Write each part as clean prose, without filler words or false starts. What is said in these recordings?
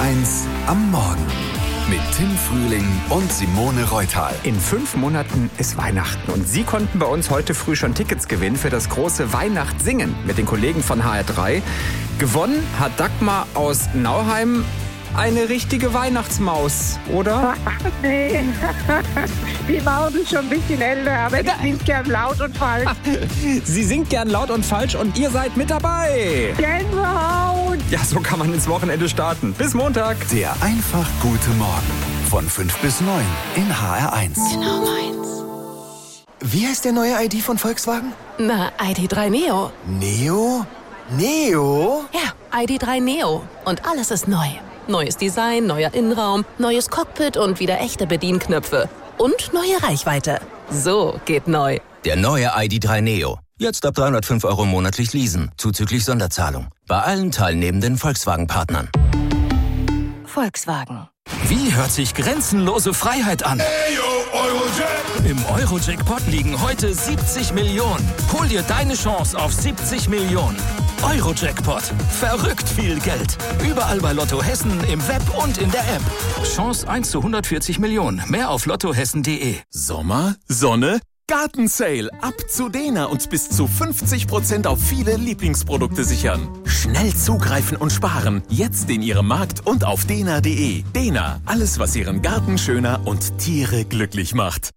HR1 am Morgen. Mit Tim Frühling und Simone Reuthal. In 5 Monaten ist Weihnachten und Sie konnten bei uns heute früh schon Tickets gewinnen für das große Weihnachtssingen mit den Kollegen von HR3. Gewonnen hat Dagmar aus Nauheim. Eine richtige Weihnachtsmaus, oder? Nee, die Maus ist schon ein bisschen älter, aber ich singe gern laut und falsch. Sie singt gern laut und falsch und ihr seid mit dabei. Gänsehaut! Ja, so kann man ins Wochenende starten. Bis Montag. Der einfach gute Morgen. Von 5 bis 9 in HR1. Genau meins. Wie heißt der neue ID von Volkswagen? Na, ID.3 Neo. Neo? Neo? Ja, ID.3 Neo. Und alles ist neu. Neues Design, neuer Innenraum, neues Cockpit und wieder echte Bedienknöpfe. Und neue Reichweite. So geht neu. Der neue ID.3 Neo. Jetzt ab 305 € monatlich leasen, zuzüglich Sonderzahlung. Bei allen teilnehmenden Volkswagen-Partnern. Volkswagen. Wie hört sich grenzenlose Freiheit an? Im Euro-Jackpot liegen heute 70 Millionen. Hol dir deine Chance auf 70 Millionen. Euro-Jackpot. Verrückt viel Geld. Überall bei Lotto Hessen, im Web und in der App. Chance 1 zu 140 Millionen. Mehr auf lottohessen.de. Sommer, Sonne, Gartensale. Ab zu Dena und bis zu 50% auf viele Lieblingsprodukte sichern. Schnell zugreifen und sparen. Jetzt in Ihrem Markt und auf dena.de. Dena, alles was Ihren Garten schöner und Tiere glücklich macht.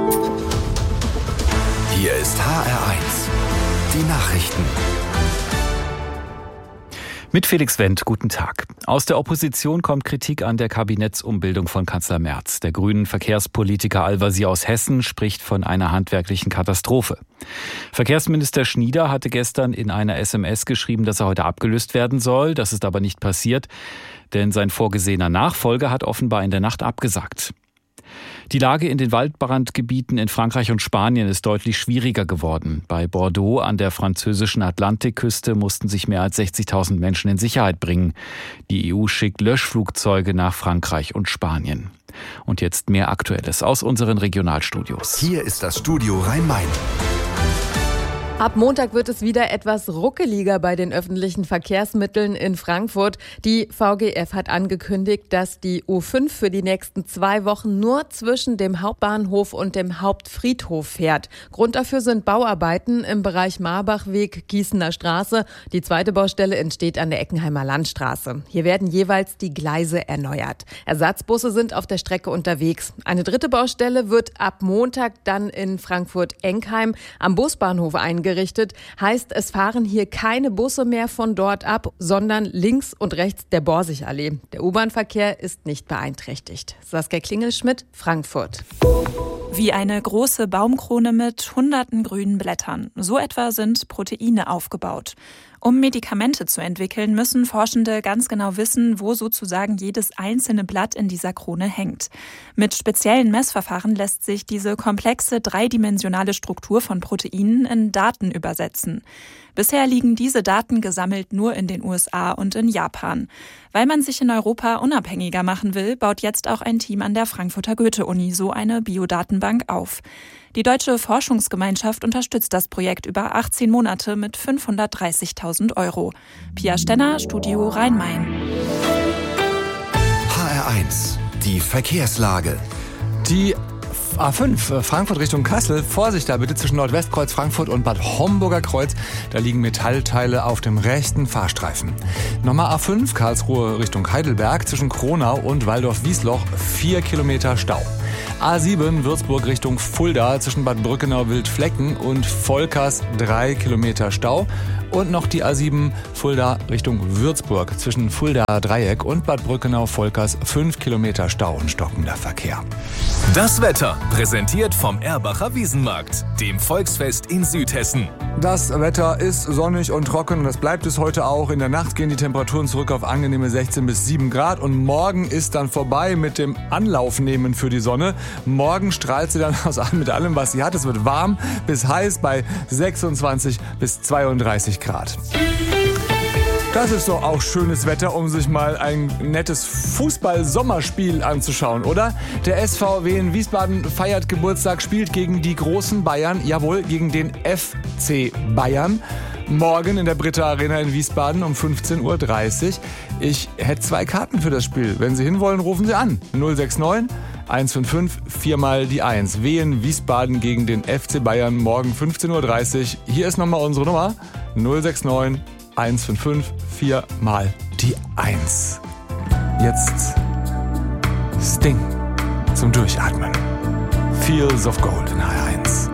Hier ist HR1. Die Nachrichten. Mit Felix Wendt, guten Tag. Aus der Opposition kommt Kritik an der Kabinettsumbildung von Kanzler Merz. Der grünen Verkehrspolitiker Al-Wazir aus Hessen spricht von einer handwerklichen Katastrophe. Verkehrsminister Schnieder hatte gestern in einer SMS geschrieben, dass er heute abgelöst werden soll. Das ist aber nicht passiert, denn sein vorgesehener Nachfolger hat offenbar in der Nacht abgesagt. Die Lage in den Waldbrandgebieten in Frankreich und Spanien ist deutlich schwieriger geworden. Bei Bordeaux an der französischen Atlantikküste mussten sich mehr als 60.000 Menschen in Sicherheit bringen. Die EU schickt Löschflugzeuge nach Frankreich und Spanien. Und jetzt mehr Aktuelles aus unseren Regionalstudios. Hier ist das Studio Rhein-Main. Ab Montag wird es wieder etwas ruckeliger bei den öffentlichen Verkehrsmitteln in Frankfurt. Die VGF hat angekündigt, dass die U5 für die nächsten 2 Wochen nur zwischen dem Hauptbahnhof und dem Hauptfriedhof fährt. Grund dafür sind Bauarbeiten im Bereich Marbachweg, Gießener Straße. Die zweite Baustelle entsteht an der Eckenheimer Landstraße. Hier werden jeweils die Gleise erneuert. Ersatzbusse sind auf der Strecke unterwegs. Eine dritte Baustelle wird ab Montag dann in Frankfurt-Enkheim am Busbahnhof eingerichtet. Heißt, es fahren hier keine Busse mehr von dort ab, sondern links und rechts der Borsigallee. Der U-Bahn-Verkehr ist nicht beeinträchtigt. Saskia Klingelschmidt, Frankfurt. Wie eine große Baumkrone mit hunderten grünen Blättern. So etwa sind Proteine aufgebaut. Um Medikamente zu entwickeln, müssen Forschende ganz genau wissen, wo sozusagen jedes einzelne Blatt in dieser Krone hängt. Mit speziellen Messverfahren lässt sich diese komplexe dreidimensionale Struktur von Proteinen in Daten übersetzen. Bisher liegen diese Daten gesammelt nur in den USA und in Japan. Weil man sich in Europa unabhängiger machen will, baut jetzt auch ein Team an der Frankfurter Goethe-Uni so eine Biodatenbank auf. Die Deutsche Forschungsgemeinschaft unterstützt das Projekt über 18 Monate mit 530.000 €. Pia Stenner, Studio Rhein-Main. HR1. Die Verkehrslage. Die A5 Frankfurt Richtung Kassel, Vorsicht da bitte zwischen Nordwestkreuz Frankfurt und Bad Homburger Kreuz. Da liegen Metallteile auf dem rechten Fahrstreifen. Nochmal A5 Karlsruhe Richtung Heidelberg zwischen Kronau und Waldorf-Wiesloch 4 Kilometer Stau. A7 Würzburg Richtung Fulda zwischen Bad Brückenau-Wildflecken und Volkers 3 Kilometer Stau. Und noch die A7 Fulda Richtung Würzburg zwischen Fulda Dreieck und Bad Brückenau-Volkers 5 Kilometer Stau und stockender Verkehr. Das Wetter, präsentiert vom Erbacher Wiesenmarkt, dem Volksfest in Südhessen. Das Wetter ist sonnig und trocken und das bleibt es heute auch. In der Nacht gehen die Temperaturen zurück auf angenehme 16 bis 7 Grad und morgen ist dann vorbei mit dem Anlaufnehmen für die Sonne. Morgen strahlt sie dann mit allem, was sie hat. Es wird warm bis heiß bei 26 bis 32 Grad. Das ist doch auch schönes Wetter, um sich mal ein nettes Fußball-Sommerspiel anzuschauen, oder? Der SVW in Wiesbaden feiert Geburtstag, spielt gegen die großen Bayern, jawohl, gegen den FC Bayern. Morgen in der Britta Arena in Wiesbaden um 15.30 Uhr. Ich hätte 2 Karten für das Spiel. Wenn Sie hinwollen, rufen Sie an. 069 155 4 mal die 1. Wien Wiesbaden gegen den FC Bayern morgen 15.30 Uhr. Hier ist nochmal unsere Nummer. 069 155 4 mal die 1. Jetzt Sting zum Durchatmen. Fields of Gold in HR1.